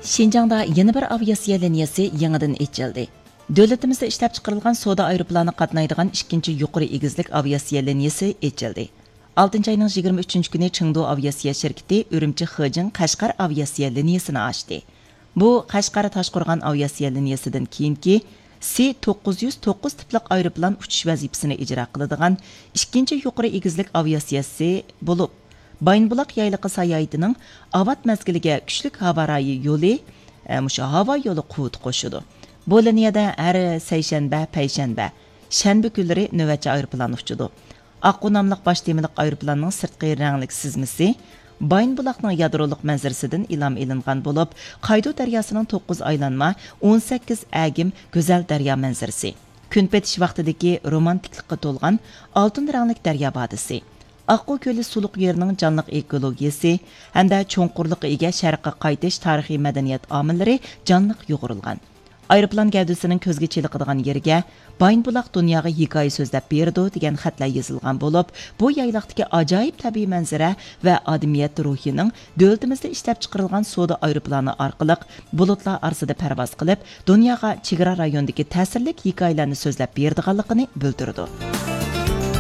Şinjangda yeni bir aviasiya liniyasi yangidan ochildi. Davlatimizda ishlab chiqarilgan soda aeroplani qatnaydigan ikkinchi yuqori egizlik aviasiya liniyasi ochildi. 6 ayning 23 kuni Chengdu aviasiya shirkati Urumchi Xijing Qashqar aviasiya liniyasini ochdi. Bu Qashqar Toshqo'rg'on aviasiya liniyasidan keyingi C-909 tipli aeroplan uchish vazifasini ijro qiladigan ikkinchi yuqori egizlik aviasiyasi bo'lib, Baynbuloq yayliqi sayohatining avat mazgiliga kuchlik havo rayi yo'li, havo yo'li quvvat qo'shidi. Bu liniyada har seshanba, payshanba, shanba kunlari navbatchi aeroplan uchadi. Aqu nomli bosh temiliq aeroplanning sirtqi ranglik sizmisi Baynbuloqning yadroliq manzarasidan ilhom ilingan bo'lib, Qaydu daryosining 9 aylanma, 18 agim go'zal daryo manzarasi. Kun petish vaqtidagi romantiklikqa to'lgan oltin ranglik daryo vodisi. Aqu ko'li suluq yerining jonliq ekologiyasi hamda cho'nqurliqqa ega sharqqa qaytish tarixiy madaniyat omillari jonliq yo'g'rilgan. Aeroplan gavdasining ko'zga chiliqadigan yeriga Baynbuloq dunyoga hikoya so'zlab berdi degan xatlar yozilgan bo'lib, bu yayloqdagi ajoyib tabiiy manzara va odamiyat ruhining davlatimizda ishlab chiqarilgan soda aeroplani orqali bulutlar orasida parvoz qilib, dunyoga chegara rayondagi ta'sirli hikoyalarni so'zlab berdiganligini bildirdi.